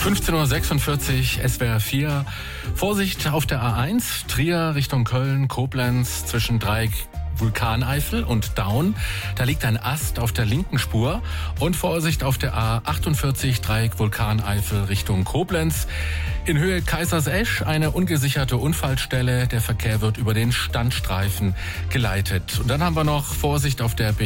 15:46 Uhr, SWR 4. Vorsicht auf der A1, Trier Richtung Köln, Koblenz zwischen Dreieck Vulkaneifel und Daun. Da liegt ein Ast auf der linken Spur. Und Vorsicht auf der A48 Dreieck Vulkaneifel Richtung Koblenz. In Höhe Kaisersesch eine ungesicherte Unfallstelle. Der Verkehr wird über den Standstreifen geleitet. Und dann haben wir noch Vorsicht auf der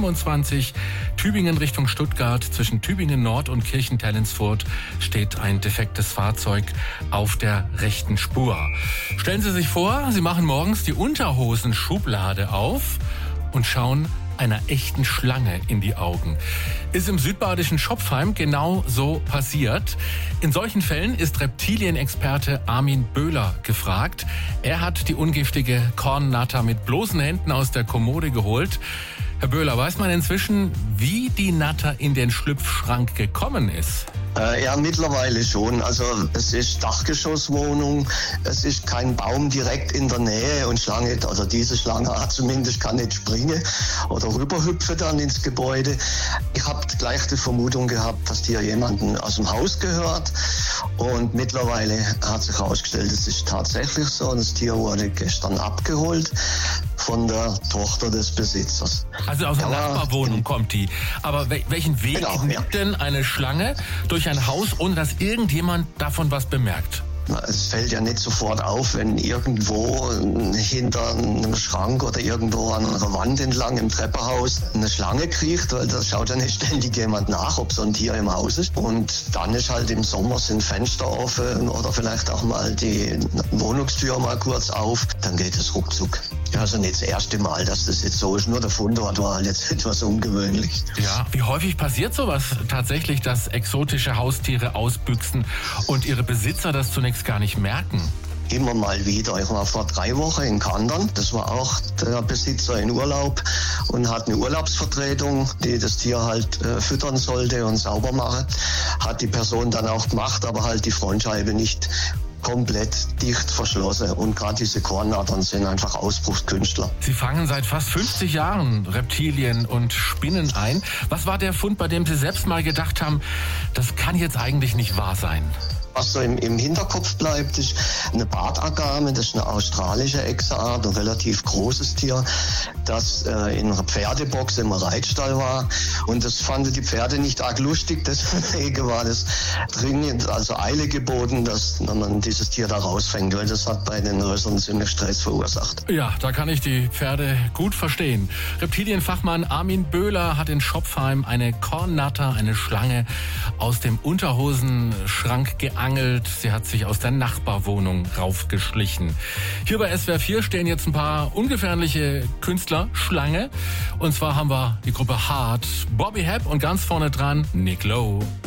B27 Tübingen Richtung Stuttgart. Zwischen Tübingen Nord und Kirchentellensfurt steht ein defektes Fahrzeug auf der rechten Spur. Stellen Sie sich vor, Sie machen morgens die Unterhosenschublade auf und schauen einer echten Schlange in die Augen. Ist im südbadischen Schopfheim genau so passiert. In solchen Fällen ist Reptilienexperte Armin Böhler gefragt. Er hat die ungiftige Kornnatter mit bloßen Händen aus der Kommode geholt. Herr Böhler, weiß man inzwischen, wie die Natter in den Schlüpfschrank gekommen ist? Ja, mittlerweile schon. Also es ist Dachgeschosswohnung, es ist kein Baum direkt in der Nähe und Schlange, oder diese Schlange zumindest kann nicht springen oder rüberhüpfen dann ins Gebäude. Ich habe gleich die Vermutung gehabt, dass hier jemanden aus dem Haus gehört und mittlerweile hat sich herausgestellt, es ist tatsächlich so. Das Tier wurde gestern abgeholt von der Tochter des Besitzers. Also aus der Nachbarwohnung kommt die. Aber welchen Weg nimmt denn eine Schlange durch ein Haus, ohne dass irgendjemand davon was bemerkt? Es fällt ja nicht sofort auf, wenn irgendwo hinter einem Schrank oder irgendwo an einer Wand entlang im Treppenhaus eine Schlange kriecht, weil da schaut ja nicht ständig jemand nach, ob so ein Tier im Haus ist. Und dann ist halt im Sommer sind Fenster offen oder vielleicht auch mal die Wohnungstür mal kurz auf, dann geht es ruckzuck. Ja, also nicht das erste Mal, dass das jetzt so ist, nur der Fundort war jetzt etwas ungewöhnlich. Ja, wie häufig passiert sowas tatsächlich, dass exotische Haustiere ausbüchsen und ihre Besitzer das zunächst gar nicht merken? Immer mal wieder. Ich war vor 3 Wochen in Kandern. Das war auch der Besitzer in Urlaub und hat eine Urlaubsvertretung, die das Tier halt füttern sollte und sauber machen. Hat die Person dann auch gemacht, aber halt die Frontscheibe nicht komplett dicht verschlossen. Und gerade diese Kornnattern sind einfach Ausbruchskünstler. Sie fangen seit fast 50 Jahren Reptilien und Spinnen ein. Was war der Fund, bei dem Sie selbst mal gedacht haben, das kann jetzt eigentlich nicht wahr sein? Was so im Hinterkopf bleibt, ist eine Bartagame, das ist eine australische Echsenart, ein relativ großes Tier, das in einer Pferdebox im Reitstall war. Und das fanden die Pferde nicht arg lustig, deswegen war das dringend, also Eile geboten, dass man dieses Tier da rausfängt, weil das hat bei den Rössern ziemlich Stress verursacht. Ja, da kann ich die Pferde gut verstehen. Reptilienfachmann Armin Böhler hat in Schopfheim eine Kornnatter, eine Schlange, aus dem Unterhosenschrank geangelt. Sie hat sich aus der Nachbarwohnung raufgeschlichen. Hier bei SWR 4 stehen jetzt ein paar ungefährliche Künstler Schlange. Und zwar haben wir die Gruppe Hart, Bobby Hebb und ganz vorne dran Nick Lowe.